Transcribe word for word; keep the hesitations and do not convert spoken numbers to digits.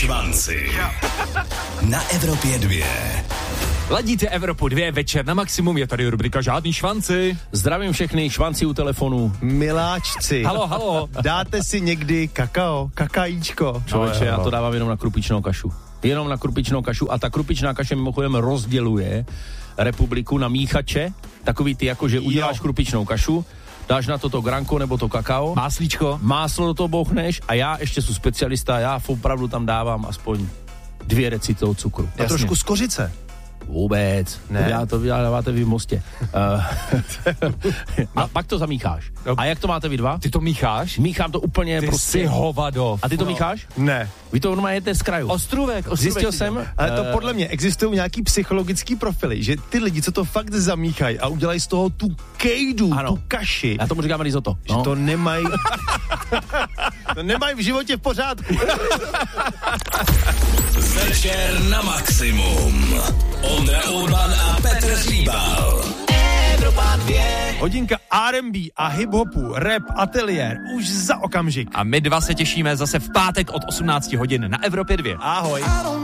švanci. Na Evropě dvě. Ladíte Evropu dvě, večer na maximum, je tady rubrika Žádný švanci. Zdravím všechny švanci u telefonu. Miláčci. Halo, halo. Dáte si někdy kakao, kakajíčko? Člověče, já to dávám jenom na krupičnou kašu. Jenom na krupičnou kašu a ta krupičná kaše mimochodem rozděluje republiku na míchače, takový ty jako, že uděláš jo. krupičnou kašu, dáš na to to granko nebo to kakao. Máslíčko. Máslo do toho bouchneš a já ještě jsem specialista, já opravdu tam dávám aspoň dvě deci toho cukru. A trošku z kořice. Vůbec. Ne. To, já, to dáváte vy v Mostě. Uh, a pak to zamícháš. A jak to máte vy dva? Ty to mícháš? Míchám to úplně Ty prostě. jsi hovado. A ty to no. mícháš? Ne. Vy to normálně jete z kraju. Ostrůvek, ostrůvek. Zjistil jsem. Ale to podle mě existují nějaký psychologický profily, že ty lidi, co to fakt zamíchají a udělají z toho tu kejdu, Ano. tu kaši, Já tomu říkám risotto. že No. to nemají to nemají v životě v pořádku. Večer na maximum. Ondra Urban a Petr Hříbal. Evropa dvě. Hodinka R and B a hip-hopu, rap, ateliér, už za okamžik. A my dva se těšíme zase v pátek od osmnáct hodin na Evropě dvě. Ahoj.